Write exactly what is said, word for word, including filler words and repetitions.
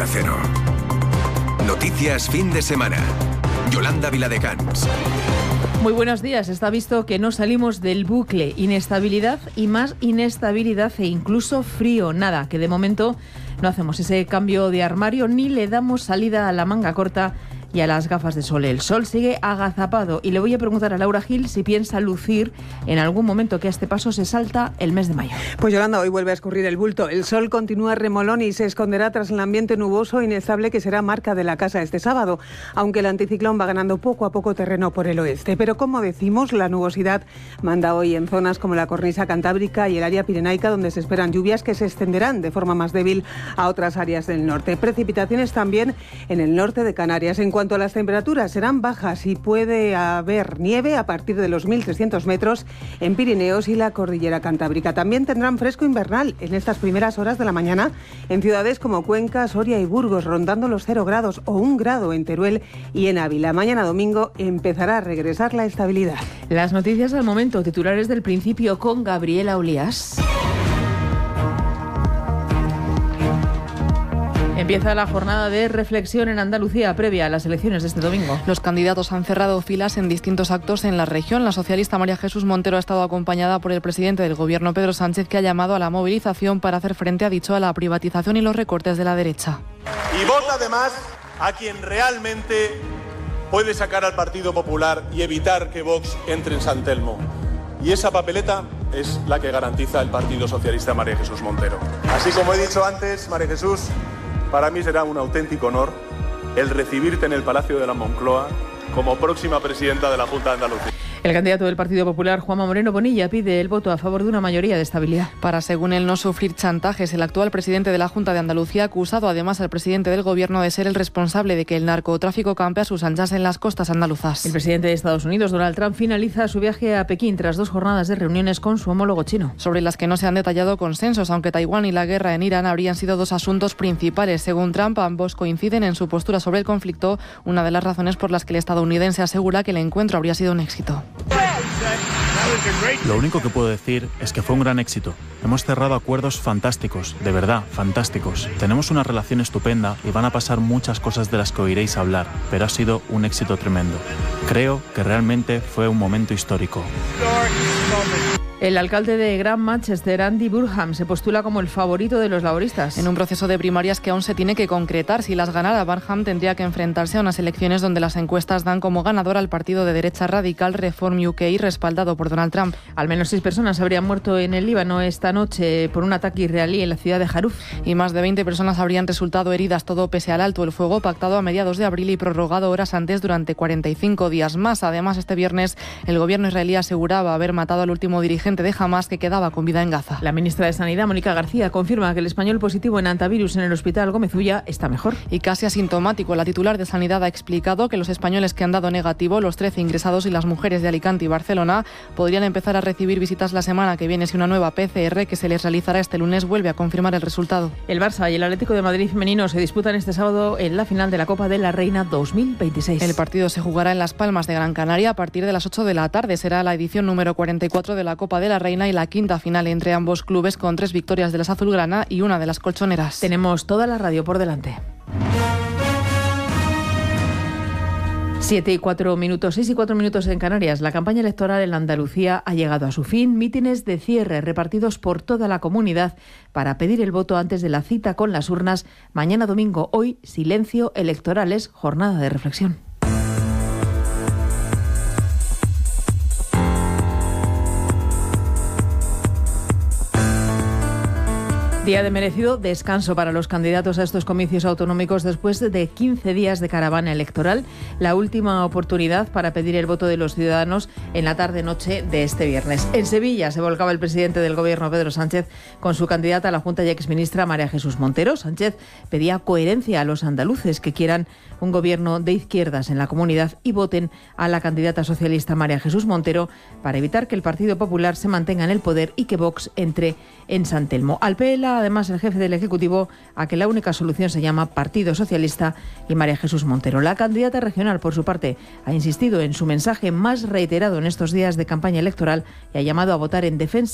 Onda Cero. Noticias fin de semana. Yolanda Viladecans. Muy buenos días. Está visto que no salimos del bucle. Inestabilidad y más inestabilidad e incluso frío. Nada, que de momento no hacemos ese cambio de armario ni le damos salida a la manga corta y a las gafas de sol. El sol sigue agazapado y le voy a preguntar a Laura Gil si piensa lucir en algún momento que a este paso se salta el mes de mayo. Pues Yolanda, hoy vuelve a escurrir el bulto. El sol continúa remolón y se esconderá tras el ambiente nuboso e inestable que será marca de la casa este sábado, aunque el anticiclón va ganando poco a poco terreno por el oeste. Pero como decimos, la nubosidad manda hoy en zonas como la cornisa cantábrica y el área pirenaica, donde se esperan lluvias que se extenderán de forma más débil a otras áreas del norte. Precipitaciones también en el norte de Canarias. En cuanto En cuanto a las temperaturas, serán bajas y puede haber nieve a partir de los mil trescientos metros en Pirineos y la cordillera cantábrica. También tendrán fresco invernal en estas primeras horas de la mañana en ciudades como Cuenca, Soria y Burgos, rondando los cero grados o un grado en Teruel y en Ávila. Mañana domingo empezará a regresar la estabilidad. Las noticias al momento, titulares del principio con Gabriela Olías. Empieza la jornada de reflexión en Andalucía previa a las elecciones de este domingo. Los candidatos han cerrado filas en distintos actos en la región. La socialista María Jesús Montero ha estado acompañada por el presidente del Gobierno, Pedro Sánchez, que ha llamado a la movilización para hacer frente, ha dicho, a la privatización y los recortes de la derecha. Y vota además a quien realmente puede sacar al Partido Popular y evitar que Vox entre en San Telmo. Y esa papeleta es la que garantiza el Partido Socialista María Jesús Montero. Así como he dicho antes, María Jesús, para mí será un auténtico honor el recibirte en el Palacio de la Moncloa como próxima presidenta de la Junta de Andalucía. El candidato del Partido Popular, Juanma Moreno Bonilla, pide el voto a favor de una mayoría de estabilidad. Para, según él, no sufrir chantajes, el actual presidente de la Junta de Andalucía ha acusado además al presidente del Gobierno de ser el responsable de que el narcotráfico campe a sus anchas en las costas andaluzas. El presidente de Estados Unidos, Donald Trump, finaliza su viaje a Pekín tras dos jornadas de reuniones con su homólogo chino, sobre las que no se han detallado consensos, aunque Taiwán y la guerra en Irán habrían sido dos asuntos principales. Según Trump, ambos coinciden en su postura sobre el conflicto, una de las razones por las que el estadounidense asegura que el encuentro habría sido un éxito. Lo único que puedo decir es que fue un gran éxito. Hemos cerrado acuerdos fantásticos, de verdad, fantásticos. Tenemos una relación estupenda y van a pasar muchas cosas de las que oiréis hablar, pero ha sido un éxito tremendo. Creo que realmente fue un momento histórico. El alcalde de Gran Manchester, Andy Burnham, se postula como el favorito de los laboristas. En un proceso de primarias que aún se tiene que concretar. Si las ganara, Burnham tendría que enfrentarse a unas elecciones donde las encuestas dan como ganador al partido de derecha radical Reform U K, respaldado por Donald Trump. Al menos seis personas habrían muerto en el Líbano esta noche por un ataque israelí en la ciudad de Jaruf. Y más de veinte personas habrían resultado heridas, todo pese al alto el fuego pactado a mediados de abril y prorrogado horas antes durante cuarenta y cinco días más. Además, este viernes el gobierno israelí aseguraba haber matado al último dirigente de Hamas que quedaba con vida en Gaza. La ministra de Sanidad, Mónica García, confirma que el español positivo en antivirus en el hospital Gómez Ulla está mejor. Y casi asintomático, la titular de Sanidad ha explicado que los españoles que han dado negativo, los trece ingresados y las mujeres de Alicante y Barcelona, podrían empezar a recibir visitas la semana que viene si una nueva P C R que se les realizará este lunes vuelve a confirmar el resultado. El Barça y el Atlético de Madrid femenino se disputan este sábado en la final de la Copa de la Reina dos mil veintiséis. El partido se jugará en Las Palmas de Gran Canaria a partir de las ocho de la tarde. Será la edición número cuarenta y cuatro de la Copa de la Reina y la quinta final entre ambos clubes, con tres victorias de las azulgrana y una de las colchoneras. Tenemos toda la radio por delante. Siete y cuatro minutos, seis y cuatro minutos en Canarias. La campaña electoral en Andalucía ha llegado a su fin. Mítines de cierre repartidos por toda la comunidad para pedir el voto antes de la cita con las urnas. Mañana domingo, hoy, silencio electoral, es jornada de reflexión. Día de merecido descanso para los candidatos a estos comicios autonómicos después de quince días de caravana electoral. La última oportunidad para pedir el voto de los ciudadanos en la tarde-noche de este viernes. En Sevilla se volcaba el presidente del Gobierno, Pedro Sánchez, con su candidata a la Junta y exministra María Jesús Montero. Sánchez pedía coherencia a los andaluces que quieran un gobierno de izquierdas en la comunidad y voten a la candidata socialista María Jesús Montero para evitar que el Partido Popular se mantenga en el poder y que Vox entre en San Telmo. Apela además el jefe del Ejecutivo a que la única solución se llama Partido Socialista y María Jesús Montero. La candidata regional, por su parte, ha insistido en su mensaje más reiterado en estos días de campaña electoral y ha llamado a votar en defensa